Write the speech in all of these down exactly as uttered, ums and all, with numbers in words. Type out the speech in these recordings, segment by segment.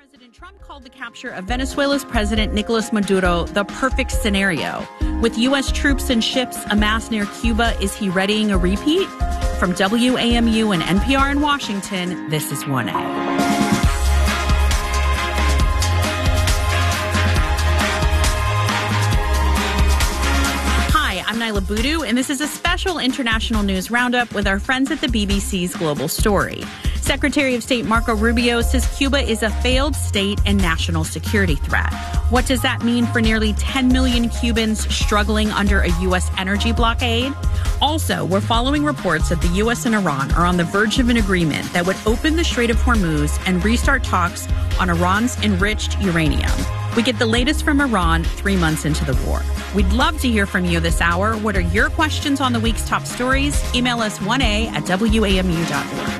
President Trump called the capture of Venezuela's President Nicolas Maduro the perfect scenario. With U S troops and ships amassed near Cuba, is he readying a repeat? From W A M U and N P R in Washington, this is one A. I'm Nyla Boodoo, and this is a special international news roundup with our friends at the B B C's Global Story. Secretary of State Marco Rubio says Cuba is a failed state and national security threat. What does that mean for nearly ten million Cubans struggling under a U S energy blockade? Also, we're following reports that the U S and Iran are on the verge of an agreement that would open the Strait of Hormuz and restart talks on Iran's enriched uranium. We get the latest from Iran three months into the war. We'd love to hear from you this hour. What are your questions on the week's top stories? Email us one A at W A M U dot org.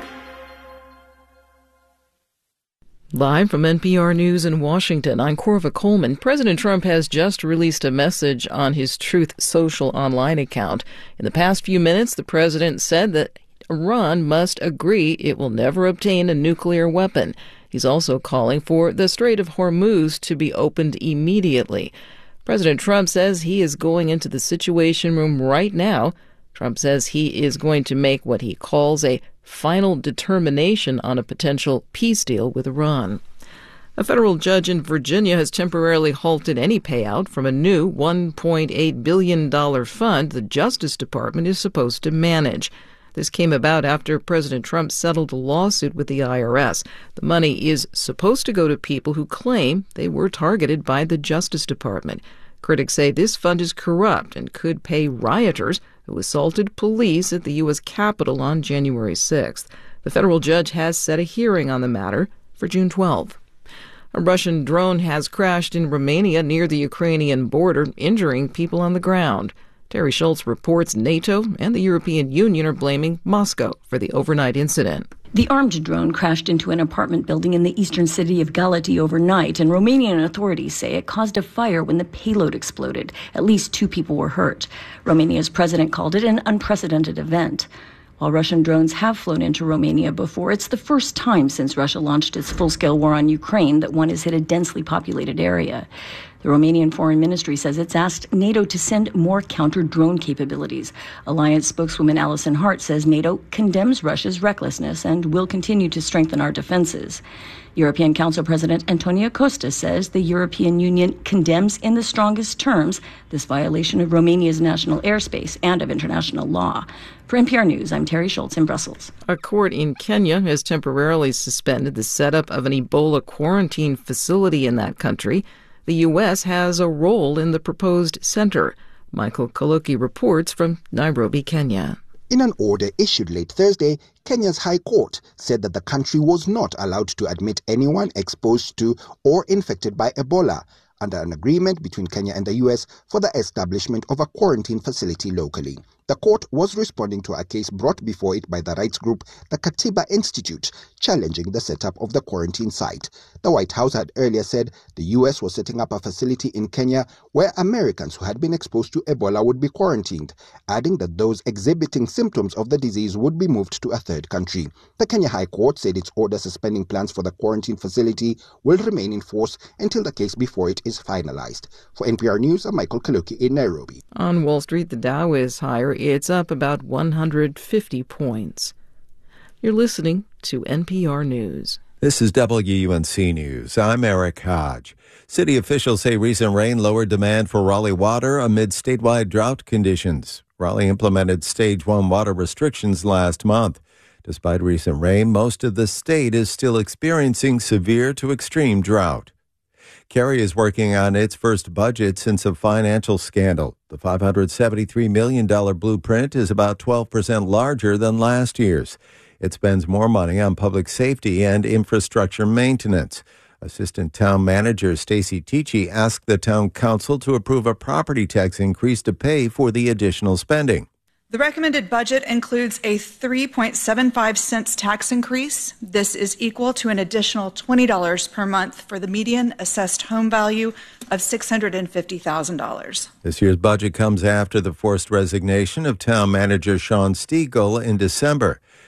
Live from N P R News in Washington, I'm Corva Coleman. President Trump has just released a message on his Truth Social online account. In the past few minutes, the president said that Iran must agree it will never obtain a nuclear weapon. He's also calling for the Strait of Hormuz to be opened immediately. President Trump says he is going into the Situation Room right now. Trump says he is going to make what he calls a final determination on a potential peace deal with Iran. A federal judge in Virginia has temporarily halted any payout from a new one point eight billion dollars fund the Justice Department is supposed to manage. This came about after President Trump settled a lawsuit with the I R S. The money is supposed to go to people who claim they were targeted by the Justice Department. Critics say this fund is corrupt and could pay rioters who assaulted police at the U S Capitol on January sixth. The federal judge has set a hearing on the matter for June twelfth. A Russian drone has crashed in Romania near the Ukrainian border, injuring people on the ground. Terry Schultz reports NATO and the European Union are blaming Moscow for the overnight incident. The armed drone crashed into an apartment building in the eastern city of Galati overnight, and Romanian authorities say it caused a fire when the payload exploded. At least two people were hurt. Romania's president called it an unprecedented event. While Russian drones have flown into Romania before, it's the first time since Russia launched its full-scale war on Ukraine that one has hit a densely populated area. The Romanian Foreign Ministry says it's asked NATO to send more counter-drone capabilities. Alliance spokeswoman Alison Hart says NATO condemns Russia's recklessness and will continue to strengthen our defenses. European Council President Antonio Costa says the European Union condemns in the strongest terms this violation of Romania's national airspace and of international law. For N P R News, I'm Terry Schultz in Brussels. A court in Kenya has temporarily suspended the setup of an Ebola quarantine facility in that country. The U S has a role in the proposed center. Michael Kaluki reports from Nairobi, Kenya. In an order issued late Thursday, Kenya's High Court said that the country was not allowed to admit anyone exposed to or infected by Ebola under an agreement between Kenya and the U S for the establishment of a quarantine facility locally. The court was responding to a case brought before it by the rights group, the Katiba Institute, challenging the setup of the quarantine site. The White House had earlier said the U S was setting up a facility in Kenya where Americans who had been exposed to Ebola would be quarantined, adding that those exhibiting symptoms of the disease would be moved to a third country. The Kenya High Court said its order suspending plans for the quarantine facility will remain in force until the case before it is finalized. For N P R News, I'm Michael Kaluki in Nairobi. On Wall Street, the Dow is higher. It's up about one hundred fifty points. You're listening to N P R News. This is W U N C News. I'm Eric Hodge. City officials say recent rain lowered demand for Raleigh water amid statewide drought conditions. Raleigh implemented stage one water restrictions last month. Despite recent rain, most of the state is still experiencing severe to extreme drought. Cary is working on its first budget since a financial scandal. The five hundred seventy-three million dollars blueprint is about twelve percent larger than last year's. It spends more money on public safety and infrastructure maintenance. Assistant Town Manager Stacy Tichy asked the Town Council to approve a property tax increase to pay for the additional spending. The recommended budget includes a three point seven five cents tax increase. This is equal to an additional twenty dollars per month for the median assessed home value of six hundred fifty thousand dollars. This year's budget comes after the forced resignation of Town Manager Sean Stiegel in December.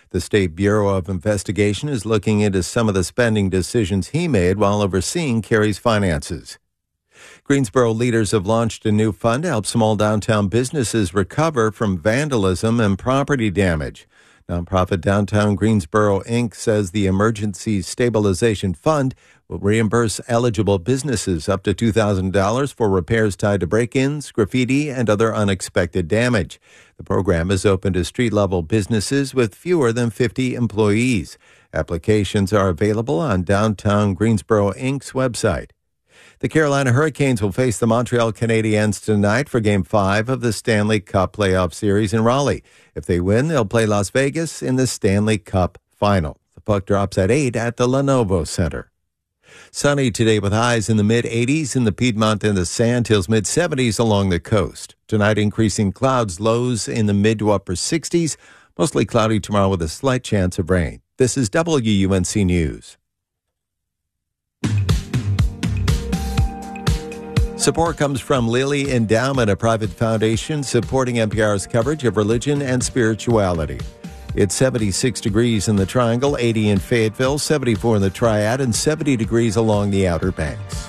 The State Bureau of Investigation is looking into some of the spending decisions he made while overseeing Kerry's finances. Greensboro leaders have launched a new fund to help small downtown businesses recover from vandalism and property damage. Nonprofit Downtown Greensboro, Incorporated says the Emergency Stabilization Fund will reimburse eligible businesses up to two thousand dollars for repairs tied to break-ins, graffiti, and other unexpected damage. The program is open to street-level businesses with fewer than fifty employees. Applications are available on Downtown Greensboro, Incorporated's website. The Carolina Hurricanes will face the Montreal Canadiens tonight for Game five of the Stanley Cup Playoff Series in Raleigh. If they win, they'll play Las Vegas in the Stanley Cup Final. The puck drops at eight at the Lenovo Center. Sunny today with highs in the mid-eighties in the Piedmont and the Sandhills, mid-seventies along the coast. Tonight, increasing clouds, lows in the mid to upper sixties. Mostly cloudy tomorrow with a slight chance of rain. This is W U N C News. Support comes from Lilly Endowment, a private foundation supporting N P R's coverage of religion and spirituality. It's seventy-six degrees in the Triangle, eighty in Fayetteville, seventy-four in the Triad, and seventy degrees along the Outer Banks.